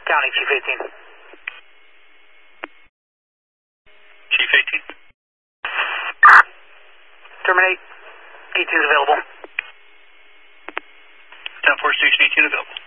County, Chief 18. Chief 18. Terminate. 18 is available. 10-4, Station 18 available.